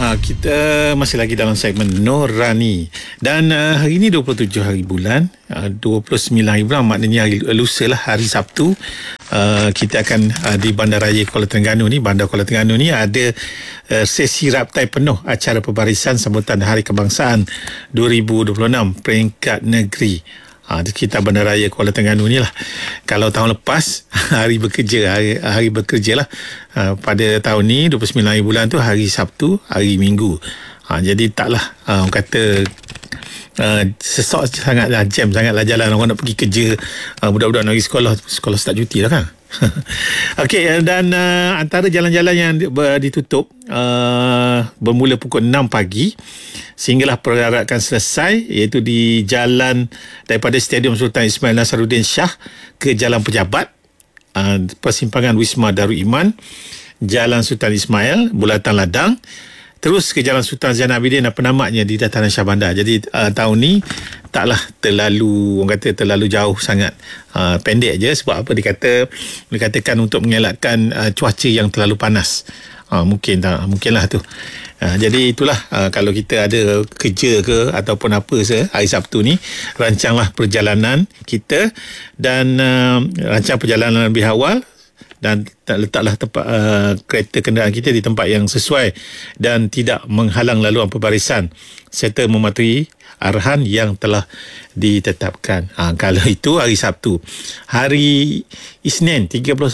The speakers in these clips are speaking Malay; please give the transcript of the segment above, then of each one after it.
Kita masih lagi dalam segmen Norani. Dan hari ini 27 hari bulan, 29 hari bulan, maknanya hari lusa lah, hari Sabtu. Kita akan di Bandaraya Kuala Terengganu ni, Bandar Kuala Terengganu ni ada sesi raptai penuh acara pembarisan sambutan Hari Kebangsaan 2026 peringkat negeri. Di sekitar Bandaraya Kuala Terengganu ni lah. Kalau tahun lepas hari bekerja lah, pada tahun ni 29 hari bulan tu hari Sabtu, hari Minggu. Jadi taklah orang kata sesok sangatlah, jam sangatlah jalan. Orang nak pergi kerja, budak-budak nak pergi sekolah start cuti lah kan. Okey, dan antara jalan-jalan yang ditutup bermula pukul 6 pagi sehinggalah perarakan selesai, iaitu di jalan daripada Stadium Sultan Ismail Nasaruddin Shah ke Jalan Pejabat, persimpangan Wisma Darul Iman, Jalan Sultan Ismail, Bulatan Ladang, terus ke Jalan Sultan Zainal Abidin dan penamatnya di Dataran Shah Bandar. Jadi tahun ni taklah terlalu, orang kata terlalu jauh sangat, pendek je. Sebab apa dikatakan untuk mengelakkan cuaca yang terlalu panas. Mungkinlah tu. Jadi itulah, kalau kita ada kerja ke ataupun apa hari Sabtu ni, rancanglah perjalanan kita dan rancang perjalanan lebih awal dan letaklah tempat kereta kenderaan kita di tempat yang sesuai dan tidak menghalang laluan pembarisan serta mematuhi arahan yang telah ditetapkan. Kalau itu hari Sabtu. Hari Isnin 31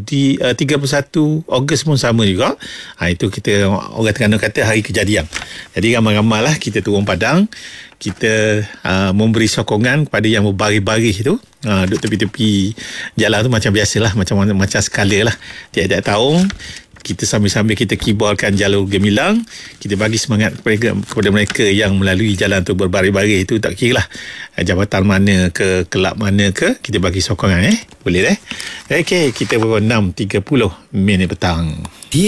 Ogos pun sama juga. Itu kita, orang Terengganu kata hari kejadian. Jadi ramai-ramai lah kita turun padang, kita memberi sokongan kepada yang berbaris-baris tu, duduk tepi-tepi jalan tu macam biasalah, macam skala lah. Tiap-tiap tahun kita sambil-sambil kita kibarkan jalur gemilang, kita bagi semangat kepada mereka yang melalui jalan tu berbaris-baris tu. Tak kira lah jabatan mana ke, kelab mana ke, kita bagi sokongan. Boleh Okey, kita pukul 6.30 petang.